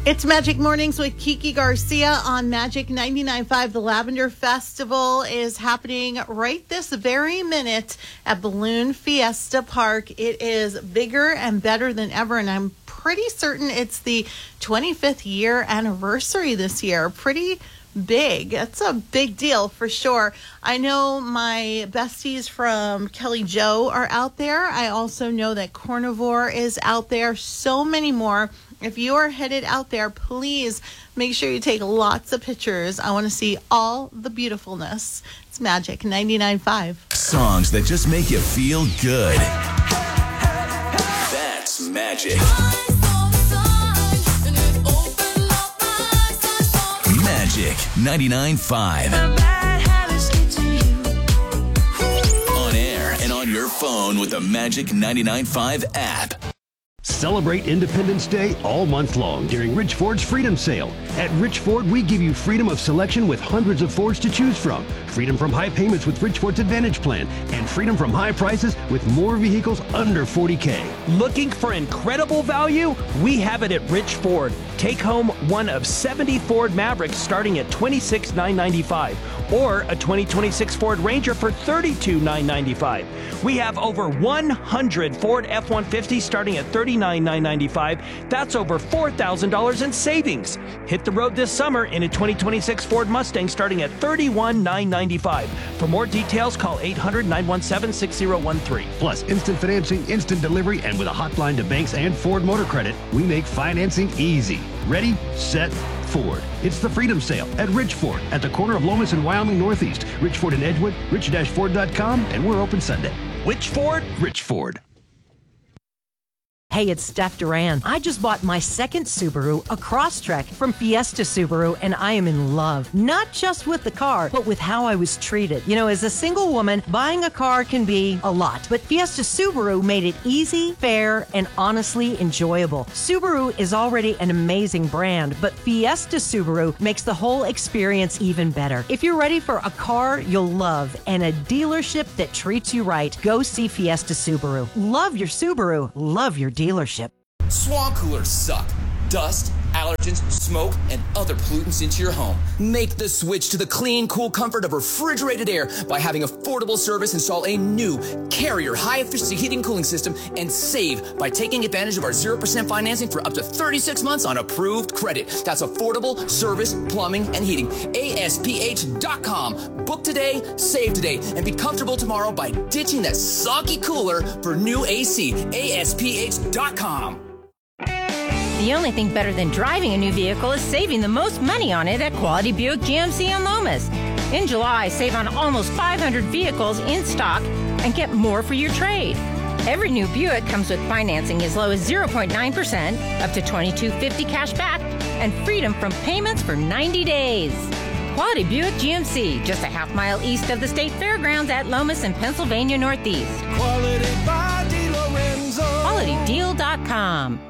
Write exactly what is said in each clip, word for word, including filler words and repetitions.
It's Magic Mornings with Kiki Garcia on Magic ninety-nine point five. The Lavender Festival is happening right this very minute at Balloon Fiesta Park. It is bigger and better than ever, and I'm pretty certain it's the twenty-fifth year anniversary this year. Pretty big. It's a big deal for sure. I know my besties from Kelly Joe are out there. I also know that Carnivore is out there. So many more. If you are headed out there, please make sure you take lots of pictures. I want to see all the beautifulness. It's Magic ninety-nine point five. Songs that just make you feel good. That's Magic. Magic ninety-nine point five. On air and on your phone with the Magic ninety-nine point five app. Celebrate Independence Day all month long during Rich Ford's Freedom Sale. At Rich Ford, we give you freedom of selection with hundreds of Fords to choose from. Freedom from high payments with Rich Ford's Advantage Plan. And freedom from high prices with more vehicles under forty K. Looking for incredible value? We have it at Rich Ford. Take home one of seventy Ford Mavericks starting at twenty-six thousand nine hundred ninety-five dollars or a twenty twenty-six Ford Ranger for thirty-two thousand nine hundred ninety-five dollars. We have over one hundred Ford F one fifty starting at thirty-nine thousand nine hundred ninety-five dollars. That's over four thousand dollars in savings. Hit the road this summer in a twenty twenty-six Ford Mustang starting at thirty-one thousand nine hundred ninety-five dollars. For more details, call eight hundred, nine one seven, six zero one three. Plus, instant financing, instant delivery, and with a hotline to banks and Ford Motor Credit, we make financing easy. Ready, set, Ford. It's the Freedom Sale at Rich Ford at the corner of Lomas and Wyoming Northeast. Rich Ford in Edgewood, rich dash ford dot com, and we're open Sunday. Which Ford? Rich Ford. Hey, it's Steph Duran. I just bought my second Subaru, a Crosstrek from Fiesta Subaru, and I am in love. Not just with the car, but with how I was treated. You know, as a single woman, buying a car can be a lot, but Fiesta Subaru made it easy, fair, and honestly enjoyable. Subaru is already an amazing brand, but Fiesta Subaru makes the whole experience even better. If you're ready for a car you'll love and a dealership that treats you right, go see Fiesta Subaru. Love your Subaru. Love your dealership. Swamp coolers suck. Dust, allergens, smoke, and other pollutants into your home. Make the switch to the clean, cool comfort of refrigerated air by having affordable service install a new Carrier high-efficiency heating and cooling system and save by taking advantage of our zero percent financing for up to thirty-six months on approved credit. That's affordable service, plumbing, and heating. A S P H dot com. Book today, save today, and be comfortable tomorrow by ditching that soggy cooler for new A C. A S P H dot com. The only thing better than driving a new vehicle is saving the most money on it at Quality Buick G M C in Lomas. In July, save on almost five hundred vehicles in stock and get more for your trade. Every new Buick comes with financing as low as zero point nine percent, up to twenty-two fifty cash back, and freedom from payments for ninety days. Quality Buick G M C, just a half mile east of the State Fairgrounds at Lomas in Pennsylvania Northeast. Quality by DeLorenzo. Quality Deal dot com.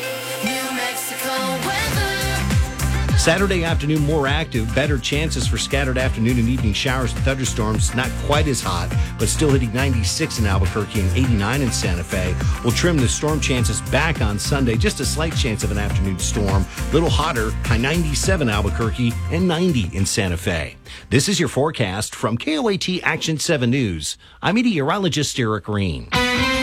Saturday afternoon more active, better chances for scattered afternoon and evening showers and thunderstorms. Not quite as hot, but still hitting ninety-six in Albuquerque and eighty-nine in Santa Fe. We'll trim the storm chances back on Sunday. Just a slight chance of an afternoon storm. Little hotter, high ninety-seven Albuquerque and ninety in Santa Fe. This is your forecast from K O A T Action seven News. I'm meteorologist Eric Green.